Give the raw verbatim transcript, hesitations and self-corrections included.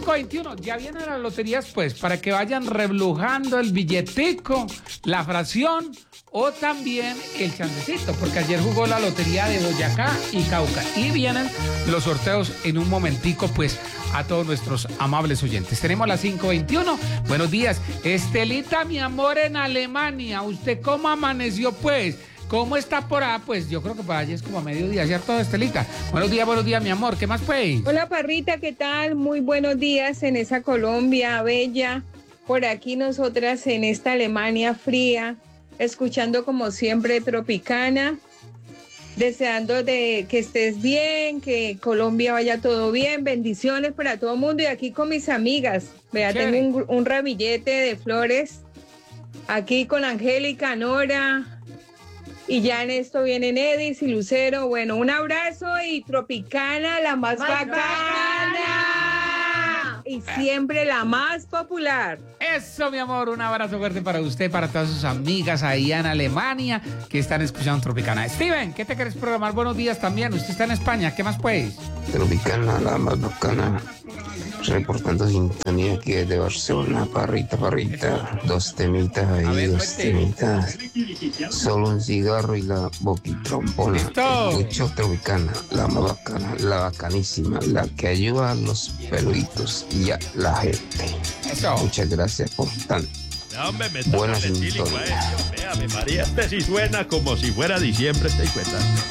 cinco veintiuno, ya vienen las loterías, pues, para que vayan reblujando el billetico, la fracción o también el chancecito, porque ayer jugó la lotería de Boyacá y Cauca. Y vienen los sorteos en un momentico, pues, a todos nuestros amables oyentes. Tenemos las cinco veintiuno. Buenos días. Estelita, mi amor, en Alemania. ¿Usted cómo amaneció, pues? ¿Cómo está por allá? Pues yo creo que por allá es como a mediodía, ¿cierto, Estelita? Buenos días, buenos días, mi amor. ¿Qué más, pues? Hola, Parrita, ¿qué tal? Muy buenos días en esa Colombia bella. Por aquí nosotras en esta Alemania fría, escuchando como siempre Tropicana, deseando de que estés bien, que Colombia vaya todo bien, bendiciones para todo el mundo y aquí con mis amigas. Vea, Chévere. tengo un, un ramillete de flores aquí con Angélica, Nora. Y ya en esto vienen Edis y Lucero. Bueno, un abrazo y Tropicana, la más, más bacana. bacana. Y siempre la más popular. Eso, mi amor, un abrazo fuerte para usted, para todas sus amigas ahí en Alemania que están escuchando Tropicana. Steven, ¿qué te quieres programar? Buenos días también. Usted está en España, ¿qué más, pues? Tropicana, la más bacana. Reportando sintonía aquí desde Barcelona, Parrita, Parrita. Dos temitas ahí, A ver, dos cuente. temitas. Solo un cigarro y la boquitrompona. Listo. Mucho Tropicana, la más bacana, la bacanísima, la que ayuda a los peluditos y a la gente. Eso. Muchas gracias por tan No, hombre, me buena toca el etílico a sintonía. eso. Véame, María, este sí suena como si fuera diciembre, ¿te das cuenta?